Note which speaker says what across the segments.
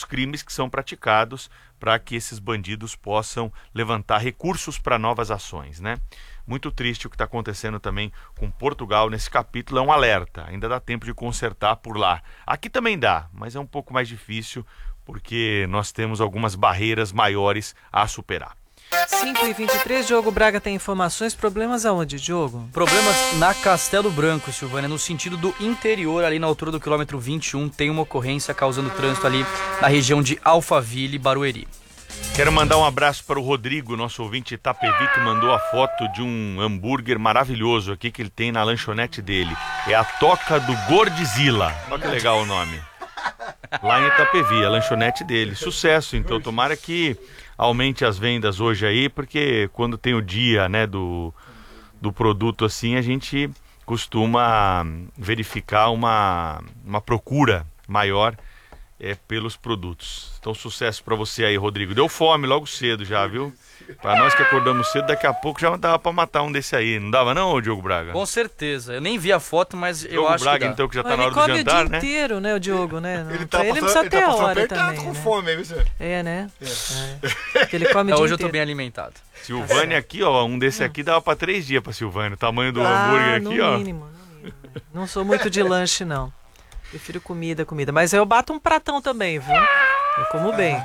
Speaker 1: os crimes que são praticados para que esses bandidos possam levantar recursos para novas ações, né? Muito triste o que está acontecendo também com Portugal nesse capítulo, é um alerta, ainda dá tempo de consertar por lá. Aqui também dá, mas é um pouco mais difícil porque nós temos algumas barreiras maiores a superar.
Speaker 2: 5h23, Diogo Braga tem informações. Problemas aonde, Diogo?
Speaker 3: Problemas na Castelo Branco, Silvânia, no sentido do interior, ali na altura do quilômetro 21, tem uma ocorrência causando trânsito ali na região de Alphaville e Barueri.
Speaker 1: Quero mandar um abraço para o Rodrigo, nosso ouvinte de Itapevi, que mandou a foto de um hambúrguer maravilhoso aqui que ele tem na lanchonete dele. É a Toca do Gordzilla. Olha que legal o nome. Lá em Itapevi, a lanchonete dele. Sucesso, então. Tomara que aumente as vendas hoje aí, porque quando tem o dia, né, do produto assim, a gente costuma verificar uma procura maior pelos produtos. Então, sucesso pra você aí, Rodrigo. Deu fome logo cedo já, viu? Pra nós que acordamos cedo, daqui a pouco já dava pra matar um desse aí. Não dava não, Diogo Braga?
Speaker 3: Com certeza. Eu nem vi a foto, mas eu acho
Speaker 1: Braga,
Speaker 3: que dá.
Speaker 1: então, que já tá na hora do
Speaker 2: jantar, né? Ele come o dia inteiro, né, o Diogo, né? Ele precisa ter a hora também,
Speaker 4: com
Speaker 2: né?
Speaker 4: fome, viu?
Speaker 2: É, né? Porque ele come o dia
Speaker 3: Hoje eu
Speaker 2: inteiro.
Speaker 3: tô bem alimentado.
Speaker 1: Silvânia aqui, ó, um desse aqui dava pra 3 dias pra Silvânia. O tamanho do hambúrguer aqui,
Speaker 2: no
Speaker 1: ó.
Speaker 2: mínimo. Não sou muito de lanche, não. Prefiro comida. Mas eu bato um pratão também, viu? Eu como bem.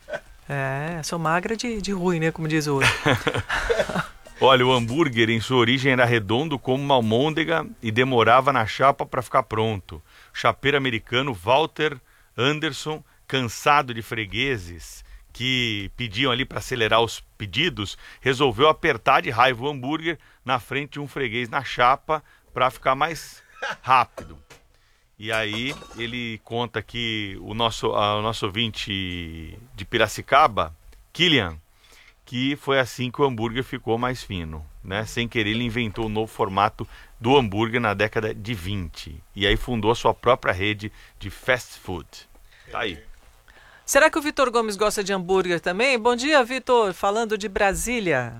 Speaker 2: Sou magra de ruim, né? Como diz o outro.
Speaker 1: Olha, o hambúrguer em sua origem era redondo como uma almôndega e demorava na chapa para ficar pronto. O chapeiro americano Walter Anderson, cansado de fregueses que pediam ali para acelerar os pedidos, resolveu apertar de raiva o hambúrguer na frente de um freguês na chapa para ficar mais rápido. E aí ele conta que o nosso ouvinte de Piracicaba, Kilian, que foi assim que o hambúrguer ficou mais fino, né? Sem querer, ele inventou o novo formato do hambúrguer na década de 20. E aí fundou a sua própria rede de fast food. Tá aí.
Speaker 2: Será que o Vitor Gomes gosta de hambúrguer também? Bom dia, Vitor, falando de Brasília.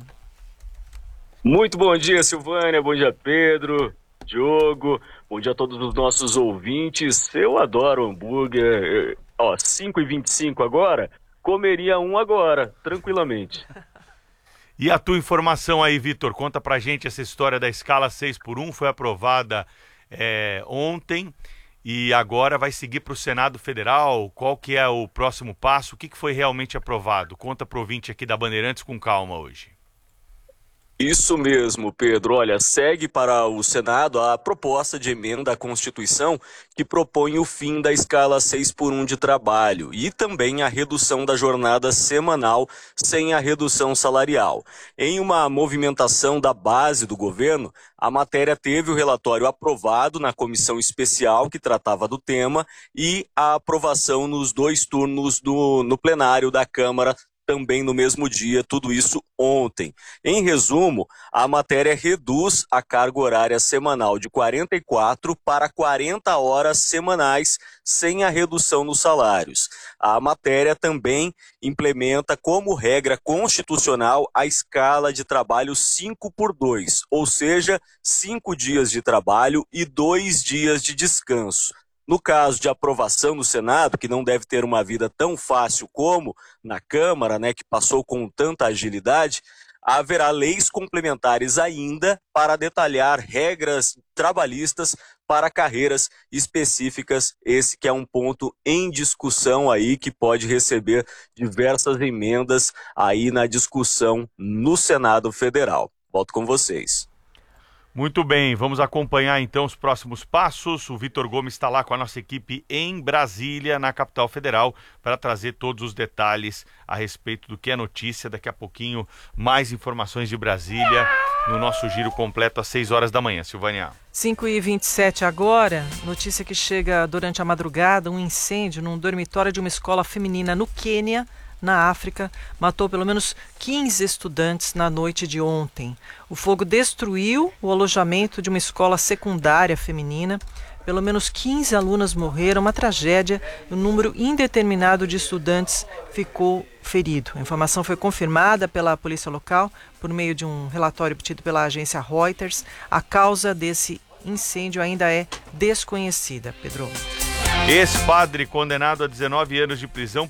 Speaker 5: Muito bom dia, Silvânia, bom dia, Pedro, Diogo, bom dia a todos os nossos ouvintes. Eu adoro hambúrguer, 5h25 agora, comeria um agora, tranquilamente.
Speaker 1: E a tua informação aí, Vitor, conta pra gente essa história da escala 6x1, foi aprovada ontem e agora vai seguir para o Senado Federal. Qual que é o próximo passo? O que foi realmente aprovado? Conta pro ouvinte aqui da Bandeirantes com calma hoje.
Speaker 5: Isso mesmo, Pedro. Olha, segue para o Senado a proposta de emenda à Constituição que propõe o fim da escala 6x1 de trabalho e também a redução da jornada semanal sem a redução salarial. Em uma movimentação da base do governo, a matéria teve o relatório aprovado na comissão especial que tratava do tema e a aprovação nos 2 turnos no plenário da Câmara também no mesmo dia, tudo isso ontem. Em resumo, a matéria reduz a carga horária semanal de 44 para 40 horas semanais, sem a redução nos salários. A matéria também implementa como regra constitucional a escala de trabalho 5x2, ou seja, 5 dias de trabalho e 2 dias de descanso. No caso de aprovação no Senado, que não deve ter uma vida tão fácil como na Câmara, né, que passou com tanta agilidade, haverá leis complementares ainda para detalhar regras trabalhistas para carreiras específicas. Esse que é um ponto em discussão aí, que pode receber diversas emendas aí na discussão no Senado Federal. Volto com vocês.
Speaker 1: Muito bem, vamos acompanhar então os próximos passos. O Vitor Gomes está lá com a nossa equipe em Brasília, na capital federal, para trazer todos os detalhes a respeito do que é notícia. Daqui a pouquinho, mais informações de Brasília no nosso giro completo às 6 horas da manhã. Silvânia.
Speaker 2: 5h27 agora, notícia que chega durante a madrugada, um incêndio num dormitório de uma escola feminina no Quênia, na África, matou pelo menos 15 estudantes na noite de ontem. O fogo destruiu o alojamento de uma escola secundária feminina. Pelo menos 15 alunas morreram, uma tragédia, e um número indeterminado de estudantes ficou ferido. A informação foi confirmada pela polícia local por meio de um relatório obtido pela agência Reuters. A causa desse incêndio ainda é desconhecida, Pedro.
Speaker 1: Ex-padre condenado a 19 anos de prisão